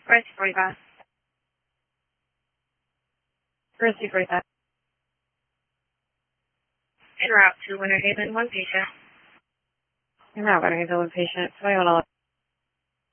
First 45. First 45. En route to Winter Haven, one patient. En route, Winter Haven, one patient. 2111.